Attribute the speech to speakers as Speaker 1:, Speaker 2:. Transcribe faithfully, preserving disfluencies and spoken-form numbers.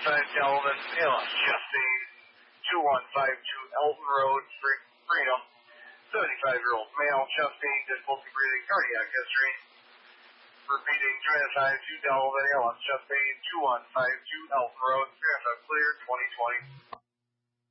Speaker 1: five Delvin, Allen, Justine, two one five two Elton Road, Freedom, seventy-five-year-old male, Justine, difficulty breathing, cardiac history. Repeating, twenty-five two Delvin, Allen, Justine, two one five two Elton Road, clear, twenty twenty.